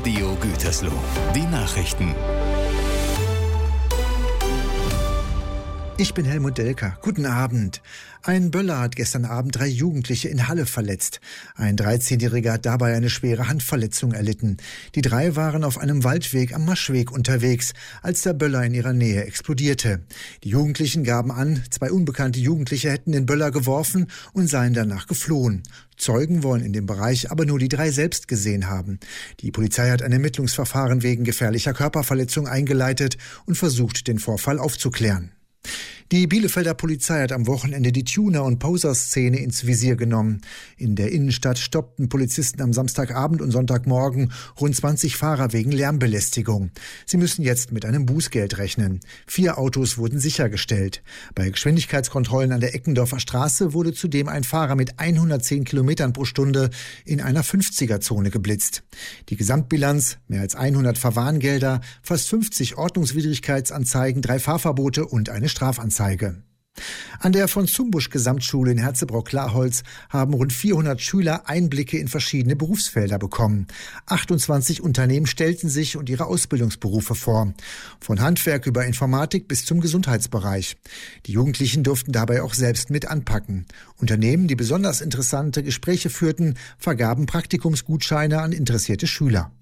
Radio Gütersloh. Die Nachrichten. Ich bin Helmut Delker. Guten Abend. Ein Böller hat gestern Abend 3 Jugendliche in Halle verletzt. Ein 13-Jähriger hat dabei eine schwere Handverletzung erlitten. Die 3 waren auf einem Waldweg am Maschweg unterwegs, als der Böller in ihrer Nähe explodierte. Die Jugendlichen gaben an, 2 unbekannte Jugendliche hätten den Böller geworfen und seien danach geflohen. Zeugen wollen in dem Bereich aber nur die 3 selbst gesehen haben. Die Polizei hat ein Ermittlungsverfahren wegen gefährlicher Körperverletzung eingeleitet und versucht, den Vorfall aufzuklären. Die Bielefelder Polizei hat am Wochenende die Tuner- und Poser-Szene ins Visier genommen. In der Innenstadt stoppten Polizisten am Samstagabend und Sonntagmorgen rund 20 Fahrer wegen Lärmbelästigung. Sie müssen jetzt mit einem Bußgeld rechnen. 4 Autos wurden sichergestellt. Bei Geschwindigkeitskontrollen an der Eckendorfer Straße wurde zudem ein Fahrer mit 110 Kilometern pro Stunde in einer 50er-Zone geblitzt. Die Gesamtbilanz: mehr als 100 Verwarngelder, fast 50 Ordnungswidrigkeitsanzeigen, 3 Fahrverbote und eine Strafanzeige. An der von Zumbusch Gesamtschule in Herzebrock-Klarholz haben rund 400 Schüler Einblicke in verschiedene Berufsfelder bekommen. 28 Unternehmen stellten sich und ihre Ausbildungsberufe vor. Von Handwerk über Informatik bis zum Gesundheitsbereich. Die Jugendlichen durften dabei auch selbst mit anpacken. Unternehmen, die besonders interessante Gespräche führten, vergaben Praktikumsgutscheine an interessierte Schüler.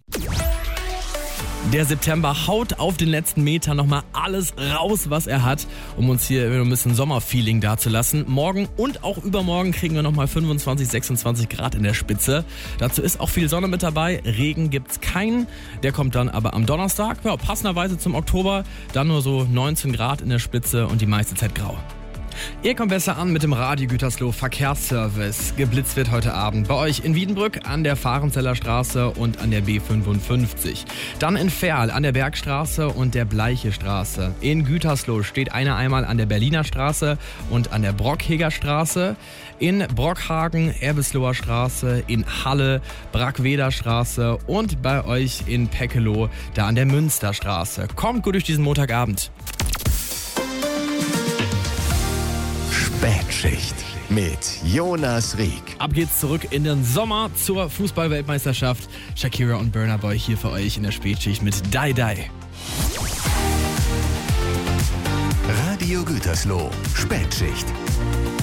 Der September haut auf den letzten Meter nochmal alles raus, was er hat, um uns hier ein bisschen Sommerfeeling dazulassen. Morgen und auch übermorgen kriegen wir nochmal 25, 26 Grad in der Spitze. Dazu ist auch viel Sonne mit dabei. Regen gibt's keinen. Der kommt dann aber am Donnerstag. Ja, passenderweise zum Oktober. Dann nur so 19 Grad in der Spitze und die meiste Zeit grau. Ihr kommt besser an mit dem Radio Gütersloh Verkehrsservice. Geblitzt wird heute Abend bei euch in Wiedenbrück an der Fahrenzeller Straße und an der B55. Dann in Verl an der Bergstraße und der Bleiche Straße. In Gütersloh steht einer einmal an der Berliner Straße und an der Brockheger Straße. In Brockhagen, Erbesloher Straße, in Halle, Brackweder Straße und bei euch in Peckeloh, da an der Münsterstraße. Kommt gut durch diesen Montagabend. Spätschicht mit Jonas Rieck. Ab geht's zurück in den Sommer zur Fußball-Weltmeisterschaft. Shakira und Burna Boy hier für euch in der Spätschicht mit Die Die. Radio Gütersloh, Spätschicht.